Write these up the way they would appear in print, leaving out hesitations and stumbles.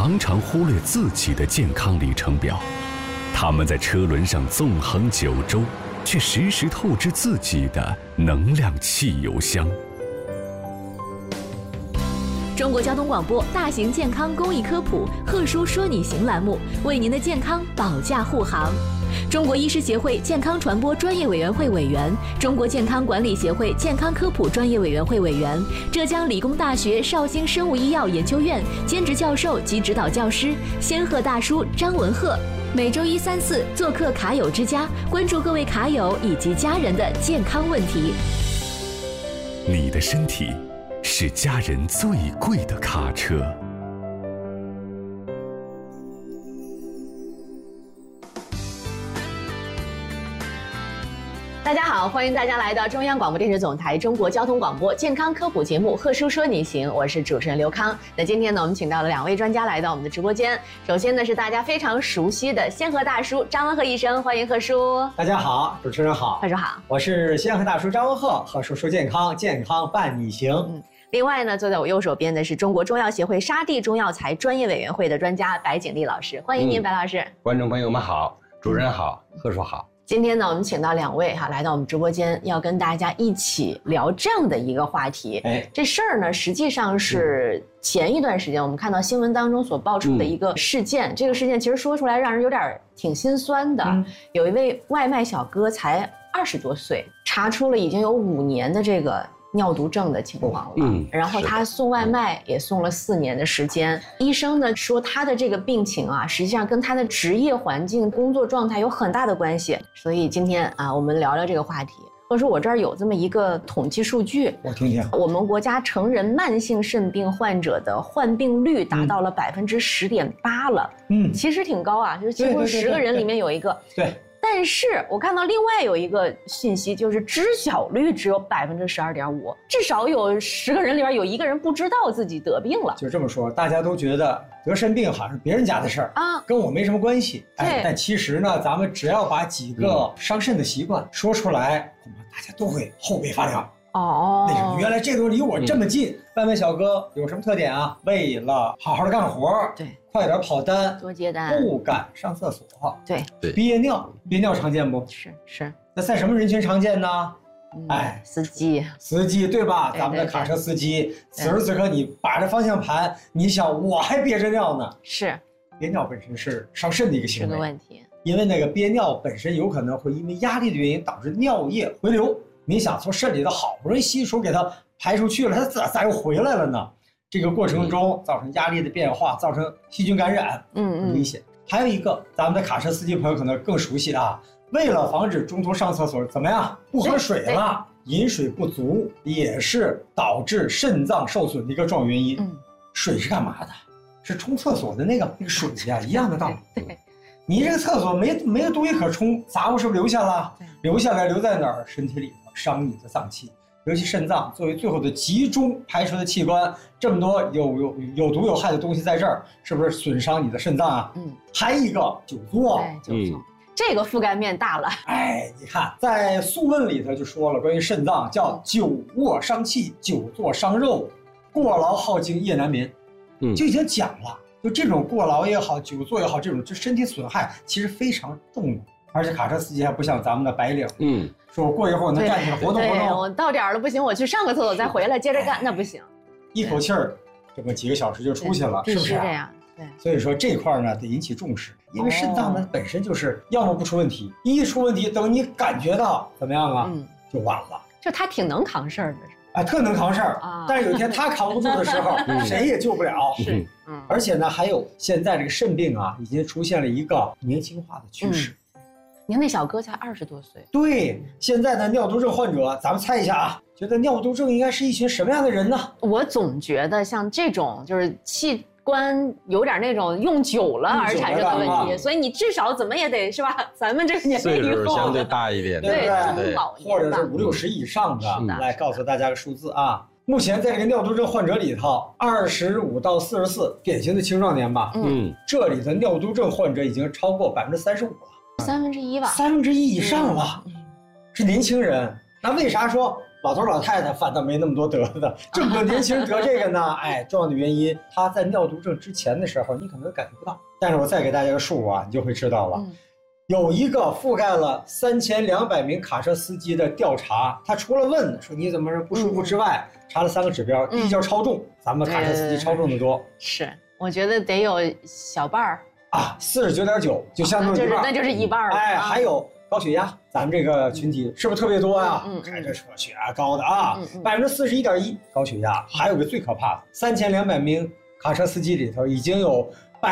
常常忽略自己的健康里程表，他们在车轮上纵横9州，却时时透支自己的能量汽油箱。 中国交通广播大型健康公益科普贺叔说你行栏目，为您的健康保驾护航。中国医师协会健康传播专业委员会委员，中国健康管理协会健康科普专业委员会委员，浙江理工大学绍兴生物医药研究院兼职教授及指导教师仙鹤大叔张文鹤，每周1、3、4做客卡友之家，关注各位卡友以及家人的健康问题。 你的身体是家人最贵的卡车。 大家好，欢迎大家来到中央广播电视总台中国交通广播健康科普节目《贺叔说你行》，我是主持人刘康。那今天呢，我们请到了2位专家来到我们的直播间。首先呢，是大家非常熟悉的仙鹤大叔张文鹤医生，欢迎贺叔。 大家好，主持人好， 贺叔好， 我是仙鹤大叔张文鹤，贺叔说健康，健康伴你行。 另外呢，坐在我右手边的是中国中药协会沙地中药材专业委员会的专家白景丽老师，欢迎您，白老师。 观众朋友们好，主持人好，贺叔好。 今天呢，我们请到2位来到我们直播间，要跟大家一起聊这样的一个话题。这事儿呢，实际上是前一段时间我们看到新闻当中所爆出的一个事件。这个事件其实说出来让人有点挺心酸的。有一位外卖小哥才20多岁，查出了已经有5年的这个尿毒症的情况了，然后他送外卖也送了4年的时间。医生呢说他的这个病情啊，实际上跟他的职业环境、工作状态有很大的关系。所以今天啊，我们聊聊这个话题。或者说我这儿有这么一个统计数据， 我听听。我们国家成人慢性肾病患者的患病率达到了10.8%了，其实挺高啊，就是几乎10个人里面有一个。 对。 但是我看到另外有一个信息，就是知晓率只有12.5%，至少有10个人里边有1个人不知道自己得病了。 就这么说，大家都觉得得肾病好像是别人家的事儿啊，跟我没什么关系。但其实呢，咱们只要把几个伤肾的习惯说出来，恐怕大家都会后背发凉。为什么？原来这都离我这么近。外卖小哥有什么特点啊？为了好好的干活， 对， 快点跑单， 多接单， 不敢上厕所， 对， 憋尿常见不？ 是。 那在什么人群常见呢？ 司机对吧？咱们的卡车司机，此时此刻你把着方向盘，你想我还憋着尿呢？ 是， 憋尿本身是伤肾的一个行为， 是个问题。 因为那个憋尿本身有可能会因为压力的原因导致尿液回流。你想从肾里头好不容易吸出给它排出去了，它咋又回来了呢？这个过程中造成压力的变化，造成细菌感染，很危险。还有一个，咱们的卡车司机朋友可能更熟悉啊，为了防止中途上厕所怎么样不喝水了，饮水不足也是导致肾脏受损的一个重要原因。水是干嘛的？是冲厕所的那个水呀，一样的道理。 对。 你这个厕所没有东西可冲，杂物是不是留下了？留下来留在哪儿？身体里头伤你的脏器，尤其肾脏作为最后的集中排出的器官，这么多有毒有害的东西在这儿，是不是损伤你的肾脏啊？还有一个久坐， 这个覆盖面大了。 你看在《素问》里头就说了，关于肾脏叫久卧伤气，久坐伤肉，过劳耗精夜难眠，就已经讲了。就这种过劳也好，久坐也好，这种就身体损害其实非常重的。而且卡车司机还不像咱们的白领，说我过一会儿我能站起来活动活动， 我到点了不行，我去上个厕所再回来接着干，那不行， 一口气儿这么几个小时就出去了，是不是这样？对， 所以说这块呢得引起重视，因为肾脏呢本身就是要么不出问题，一出问题等你感觉到怎么样啊，就晚了。 就他挺能扛事儿的， 特能扛事儿啊！但是有一天他扛不住的时候，谁也救不了。 是， 而且呢，还有现在这个肾病啊，已经出现了一个年轻化的趋势。 您那小哥才20多岁。 对，现在的尿毒症患者，咱们猜一下啊，觉得尿毒症应该是一群什么样的人呢？ 我总觉得像这种就是器官有点那种用久了而产生的问题，所以你至少怎么也得是吧？咱们这个年龄以后岁数相对大一点， 对， 中老年或者是50、60以上的，来告诉大家个数字啊。目前在这个尿毒症患者里头，25到44，典型的青壮年吧，这里的尿毒症患者已经超过35%了，1/3吧，1/3以上了，是年轻人。那为啥说老头老太太反倒没那么多得的，这么多年轻人得这个呢，哎，重要的原因，他在尿毒症之前的时候，你可能感觉不到，但是我再给大家个数啊，你就会知道了。有一个覆盖了3200名卡车司机的调查，他除了问说你怎么不舒服之外，查了3个指标，第一叫超重，咱们卡车司机超重的多， 是，我觉得得有小半儿啊，49.9，就相当于一半， 那就是一半了。 哎，还有高血压，咱们这个群体是不是特别多呀？开着车血压高的啊，41.1%高血压，还有个最可怕的，3200名卡车司机里头已经有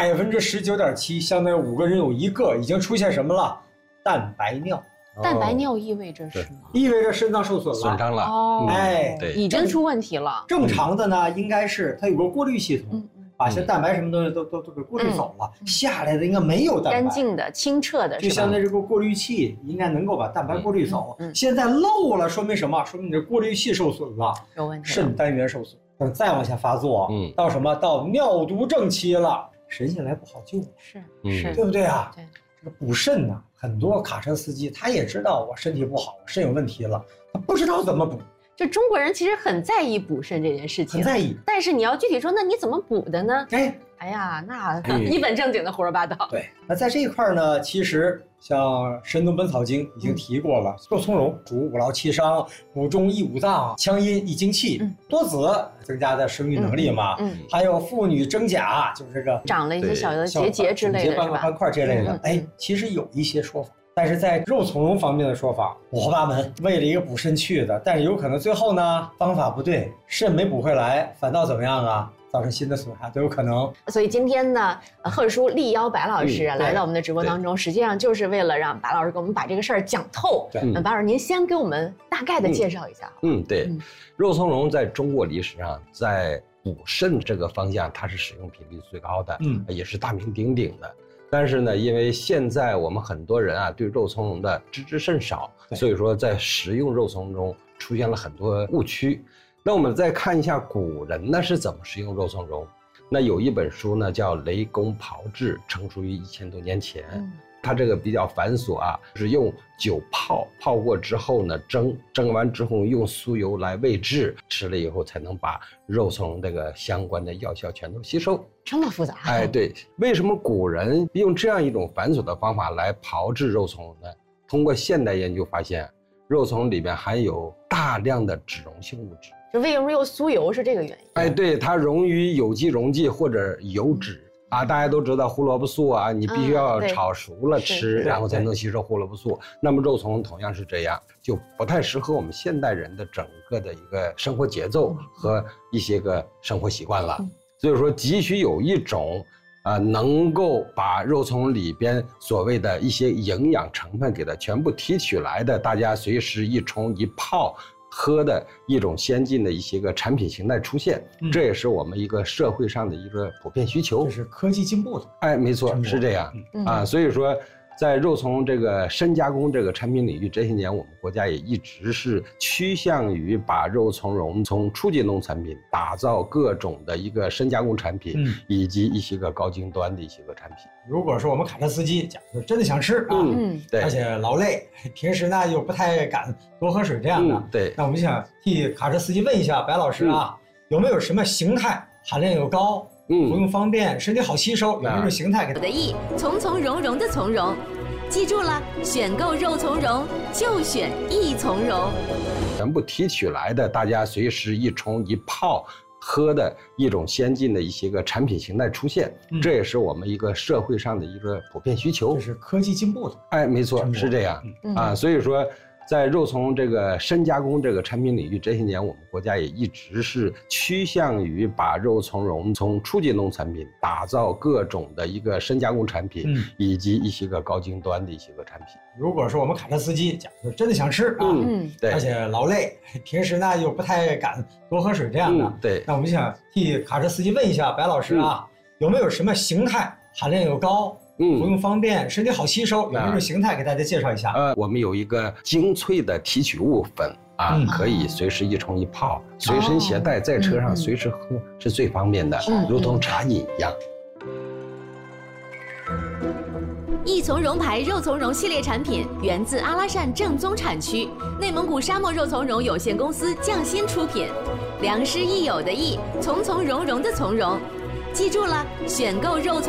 19.7%，相当于5个人有1个已经出现什么了？蛋白尿。 蛋白尿意味着什么？ 意味着肾脏受损了， 损伤了。 哦， 哎， 对， 已经出问题了。 正常的呢，应该是它有个过滤系统，把些蛋白什么东西都给过滤走了，下来的应该没有蛋白， 干净的、清澈的， 就相当于这个过滤器应该能够把蛋白过滤走。现在漏了，说明什么？说明你的过滤器受损了， 有问题， 肾单元受损。等再往下发作，到什么？到尿毒症期了，神仙来不好救， 是， 对不对啊？ 对， 这个补肾呢，很多卡车司机他也知道我身体不好，肾有问题了，他不知道怎么补。 就中国人其实很在意补肾这件事情， 很在意。 但是你要具体说，那你怎么补的呢？ 哎呀，那一本正经的胡说八道。 对，那在这一块呢，其实像《神农本草经》已经提过了，肉苁蓉主五劳七伤，补中益五脏，强阴益精气，多子增加的生育能力嘛。还有妇女真假，就是这个长了一些小的结节之类的，是吧？ 斑块这类的。哎，其实有一些说法。但是在肉苁蓉方面的说法五花八门，为了一个补肾去的，但是有可能最后呢方法不对，肾没补回来，反倒怎么样啊？造成新的损害都有可能。 所以今天呢，贺叔力邀白老师来到我们的直播当中，实际上就是为了让白老师给我们把这个事儿讲透。白老师，您先给我们大概的介绍一下。 对，肉苁蓉在中国历史上在补肾这个方向，它是使用频率最高的，也是大名鼎鼎的。但是呢，因为现在我们很多人啊对肉苁蓉的知之甚少，所以说在食用肉苁蓉中出现了很多误区。那我们再看一下古人呢是怎么食用肉苁蓉。那有一本书呢叫《雷公炮制》，成书于1000多年前。它这个比较繁琐啊，是用酒泡过之后呢蒸完之后用酥油来煨制，吃了以后才能把肉苁蓉这个相关的药效全都吸收。 这么复杂？ 哎，对，为什么古人用这样一种繁琐的方法来炮制肉苁蓉呢？通过现代研究发现，肉苁蓉里边含有大量的脂溶性物质。 就为什么用酥油是这个原因？ 哎，对，它溶于有机溶剂或者油脂。大家都知道胡萝卜素啊，你必须要炒熟了吃，然后才能吸收胡萝卜素。那么肉苁蓉同样是这样，就不太适合我们现代人的整个的一个生活节奏和一些个生活习惯了。所以说，急需有一种能够把肉苁蓉里边所谓的一些营养成分给它全部提取来的，大家随时一冲一泡喝的一种先进的一些个产品形态出现，这也是我们一个社会上的一个普遍需求。 这是科技进步的。 哎，没错，是这样啊。所以说，在肉苁蓉这个深加工这个产品领域，这些年我们国家也一直是趋向于把肉苁蓉从初级农产品打造各种的一个深加工产品，以及一些个高精端的一些个产品。 如果说我们卡车司机假如真的想吃啊， 对， 而且劳累，平时呢又不太敢多喝水这样的， 对， 那我们就想替卡车司机问一下白老师啊，有没有什么形态含量又高？服用方便，身体好吸收，有没有这种形态给它？ 的意，从容容的从容，记住了，选购肉苁蓉就选益从容。 全部提取来的，大家随时一冲一泡喝的一种先进的一些个产品形态出现，这也是我们一个社会上的一个普遍需求。 这是科技进步的。 哎，没错，是这样啊。所以说，在肉苁蓉这个深加工这个产品领域，这些年我们国家也一直是趋向于把肉苁蓉从初级农产品打造各种的一个深加工产品，以及一些个高精端的一些个产品。 如果说我们卡车司机假如真的想吃啊， 对， 而且劳累，平时呢又不太敢多喝水这样的， 对， 那我们就想替卡车司机问一下白老师啊，有没有什么形态含量又高？服用方便，身体好吸收，有没有这种形态给大家介绍一下？ 我们有一个精粹的提取物粉啊，可以随时一冲一泡，随身携带，在车上随时喝是最方便的，如同茶饮一样。 益从容牌肉苁蓉系列产品源自阿拉善正宗产区，内蒙古沙漠肉苁蓉有限公司匠心出品，良师益友的益，从容的从容。记住了，选购肉苁